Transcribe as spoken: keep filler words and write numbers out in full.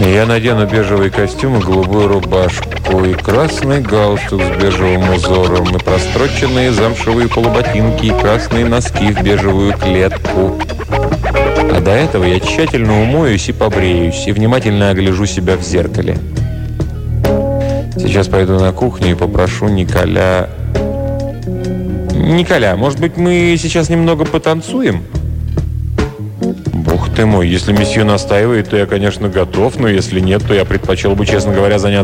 Я надену бежевый костюм и голубую рубашку, и красный галстук с бежевым узором, и простроченные замшевые полуботинки, и красные носки в бежевую клетку. А до этого я тщательно умоюсь и побреюсь, и внимательно огляжу себя в зеркале. Сейчас пойду на кухню и попрошу Николя... Николя, может быть, мы сейчас немного потанцуем? Бог ты мой, если месье настаивает, то я, конечно, готов, но если нет, то я предпочел бы, честно говоря, заняться